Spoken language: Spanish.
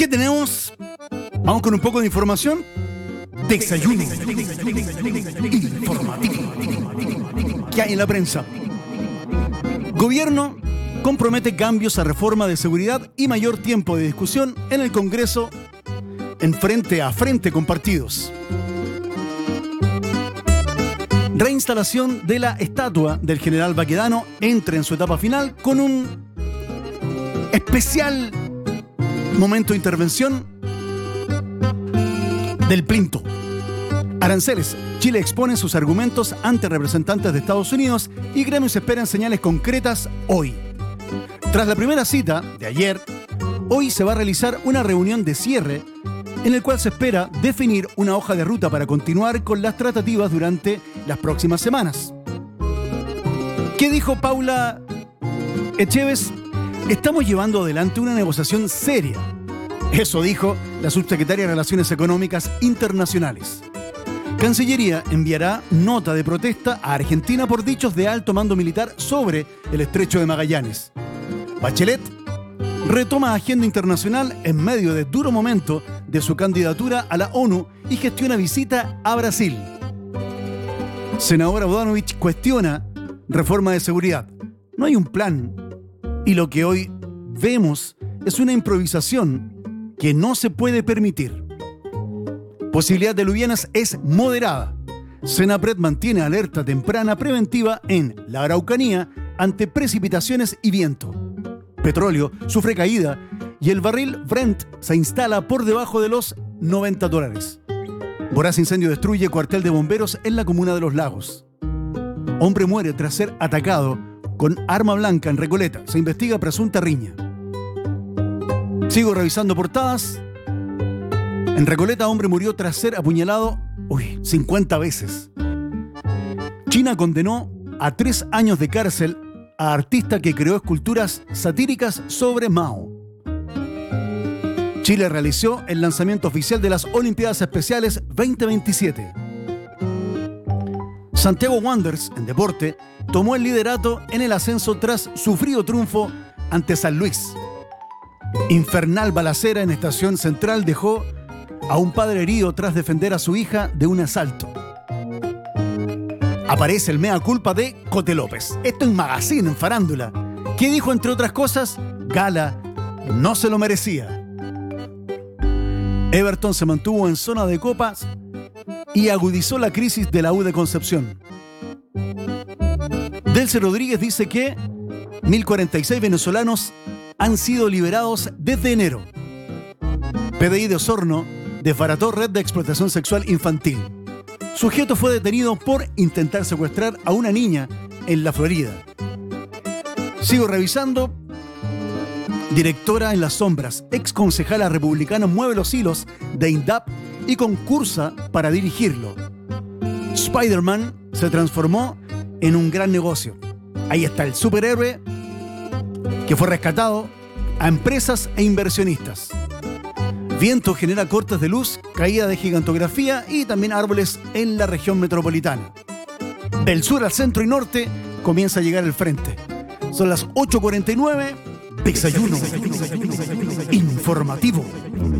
¿Qué tenemos? Vamos con un poco de información. Desayuno informativo. ¿Qué hay en la prensa? Gobierno compromete cambios a reforma de seguridad y mayor tiempo de discusión en el Congreso en frente a frente con partidos. Reinstalación de la estatua del general Baquedano entra en su etapa final con un especial momento de intervención del Plinto. Aranceles. Chile expone sus argumentos ante representantes de Estados Unidos y gremios esperan señales concretas hoy. Tras la primera cita de ayer, hoy se va a realizar una reunión de cierre en el cual se espera definir una hoja de ruta para continuar con las tratativas durante las próximas semanas. ¿Qué dijo Paula Echeves? Estamos llevando adelante una negociación seria. Eso dijo la subsecretaria de Relaciones Económicas Internacionales. Cancillería enviará nota de protesta a Argentina por dichos de alto mando militar sobre el Estrecho de Magallanes. Bachelet retoma agenda internacional en medio de duro momento de su candidatura a la ONU y gestiona visita a Brasil. Senadora Bodanovich cuestiona reforma de seguridad. No hay un plan y lo que hoy vemos es una improvisación que no se puede permitir. Posibilidad de lluvias es moderada. Senapred mantiene alerta temprana preventiva en la Araucanía ante precipitaciones y viento. Petróleo sufre caída y el barril Brent se instala por debajo de los $90. Voraz incendio destruye cuartel de bomberos en la comuna de Los Lagos. Hombre muere tras ser atacado con arma blanca en Recoleta. Se investiga presunta riña. Sigo revisando portadas. En Recoleta, hombre murió tras ser apuñalado 50 veces. China condenó a 3 años de cárcel a artista que creó esculturas satíricas sobre Mao. Chile realizó el lanzamiento oficial de las Olimpiadas Especiales 2027. Santiago Wanderers, en deporte, tomó el liderato en el ascenso tras su frío triunfo ante San Luis. Infernal balacera en Estación Central dejó a un padre herido tras defender a su hija de un asalto. Aparece el mea culpa de Cote López. Esto en Magazine, en Farándula. ¿Qué dijo, entre otras cosas? Gala no se lo merecía. Everton se mantuvo en zona de copas y agudizó la crisis de la U de Concepción. Delce Rodríguez dice que 1.046 venezolanos han sido liberados desde enero. PDI de Osorno desbarató red de explotación sexual infantil. Sujeto fue detenido por intentar secuestrar a una niña en la Florida. Sigo revisando. Directora en las sombras, ex concejala republicana mueve los hilos de INDAP y concursa para dirigirlo. Spider-Man se transformó en un gran negocio. Ahí está el superhéroe que fue rescatado a empresas e inversionistas. Viento genera cortes de luz, caída de gigantografía y también árboles en la región metropolitana. Del sur al centro y norte comienza a llegar el frente. Son las 8:49. Desayuno informativo.